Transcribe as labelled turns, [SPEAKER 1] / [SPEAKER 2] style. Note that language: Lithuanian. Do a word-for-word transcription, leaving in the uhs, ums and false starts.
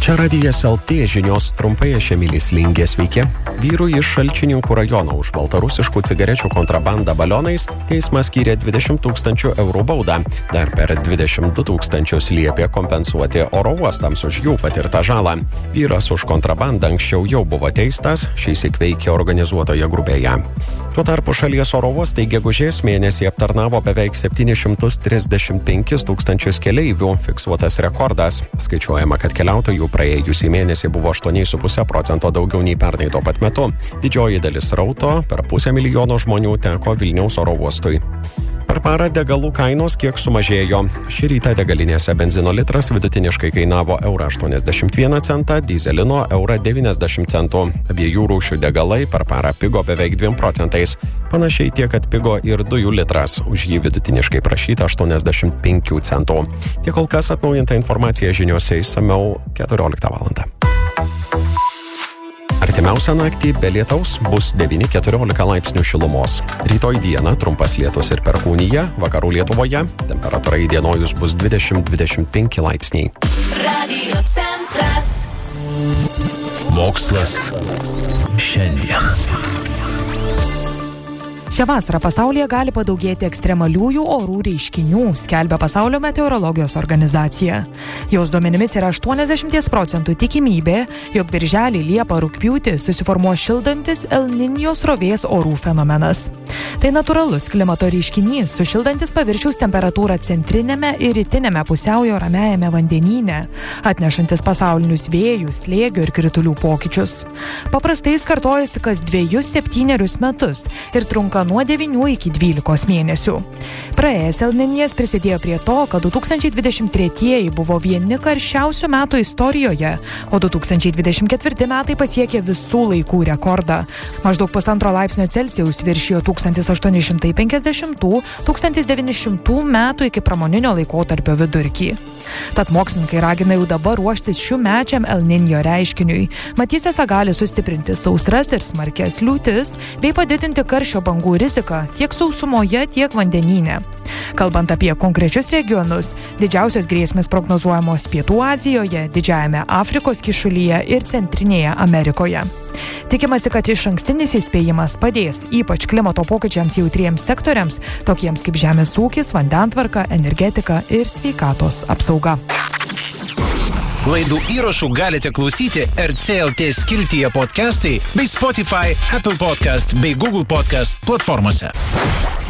[SPEAKER 1] Čia Radijas L T žinios trumpai, aš Emilis Lingė, sveiki. Vyrui iš Šalčininkų rajono už baltarusiškų cigarečių kontrabandą balionais teismas skyrė dvidešimt tūkstančių eurų baudą. Dar per dvidešimt du tūkstančius liepė kompensuoti oro uostams už jų patirtą žalą. Vyras už kontrabandą anksčiau jau buvo teistas, šįsyk veikė organizuotoje grupėje. Tuo tarpu šalies oro uostai gegužės mėnesį aptarnavo beveik septynis šimtus trisdešimt penkis tūkstančius keleivių, fiksuotas rekordas. Skaičiuojama, kad keliautojų praėjusį mėnesį buvo aštuoni su puse procento daugiau nei pernai tuo pat metu. Didžioji dalis srauto, per pusę milijono žmonių, teko Vilniaus oro uostui. Per parą degalų kainos kiek sumažėjo. Šį rytą degalinėse benzino litras vidutiniškai kainavo eurą aštuoniasdešimt vieną centą, dyzelino eurą devyniasdešimt centų. Abiejų rūšių degalai per parą pigo beveik dviem procentais. Panašiai tiek atpigo ir dujų litras, už jį vidutiniškai prašyta aštuoniasdešimt penkių centų. Tiek kol kas, atnaujinta informacija žiniose išsamiau keturioliktą valandą. Artimiausią naktį be lietaus bus devyni keturiolika laipsnių šilumos. Rytoj dieną trumpas lietus ir perkūnija, vakarų Lietuvoje temperatūra įdienojus bus dvidešimt dvidešimt penki laipsniai.
[SPEAKER 2] Radio centras.
[SPEAKER 3] Mokslas šiandien.
[SPEAKER 4] Šią vasarą pasaulyje gali padaugėti ekstremaliųjų orų reiškinių, skelbia Pasaulio meteorologijos organizacija. Jos duomenimis yra aštuoniasdešimt procentų tikimybė, jog birželį, liepą, rugpjūtį susiformuos šildantis El Niño srovės orų fenomenas. Tai natūralus klimato reiškinys, sušildantis paviršiaus temperatūrą centrinėme ir rytinėme pusiaujo ramiajame vandenyne, atnešantis pasaulinius vėjus, slėgio ir kritulių pokyčius. Paprastai jis kartojasi kas dviejus septynerius metus ir trunka nuo devynių iki dvylikos mėnesių. Praėjęs El Niñas prisidėjo prie to, kad du tūkstančiai dvidešimt tretieji buvo vieni karščiausių metų istorijoje, o du tūkstančiai dvidešimt ketvirti metai pasiekė visų laikų rekordą. Maždaug pusantro laipsnio Celsijaus viršijo tūkstantis aštuoni šimtai penkiasdešimtų - tūkstantis devyni šimtų metų iki pramoninio laikotarpio vidurkį. Tad mokslininkai ragina jau dabar ruoštis šiųmečiam El Niño reiškiniui. Mat jis esą gali sustiprinti sausras ir smarkias liūtis, bei padidinti karščio bangų riziką tiek sausumoje, tiek vandenyne. Kalbant apie konkrečius regionus, didžiausios grėsmės prognozuojamos Pietų Azijoje, Didžiajame Afrikos kyšulyje ir Centrinėje Amerikoje. Tikimasi, kad išankstinis įspėjimas padės ypač klimato pokyčiams jautriems sektoriams, tokiems kaip žemės ūkis, vandentvarka, energetika ir sveikatos apsauga.
[SPEAKER 3] Laidų įrašų galite klausyti R C L T skiltyje podcastai bei Spotify, Apple Podcast bei Google Podcast platformose.